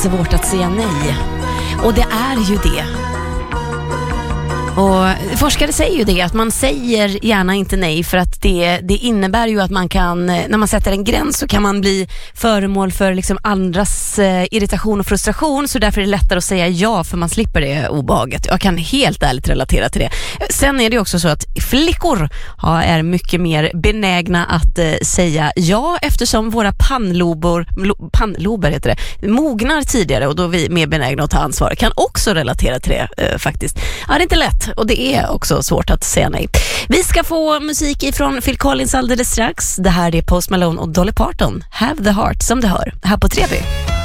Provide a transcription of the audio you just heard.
svårt att säga nej. Och det är ju det. Och forskare säger ju det, att man säger gärna inte nej för att det innebär ju att man kan, när man sätter en gräns så kan man bli föremål för liksom andras irritation och frustration, så därför är det lättare att säga ja för man slipper det obehaget. Jag kan helt ärligt relatera till det. Sen är det också så att flickor är mycket mer benägna att säga ja, eftersom våra pannlober heter det, mognar tidigare, och då är vi mer benägna att ta ansvar. Kan också relatera till det faktiskt. Ja, det är inte lätt. Och det är också svårt att säga nej. Vi ska få musik ifrån Phil Collins alldeles strax. Det här är Post Malone och Dolly Parton. Have the heart, som det hör. Här på 3B.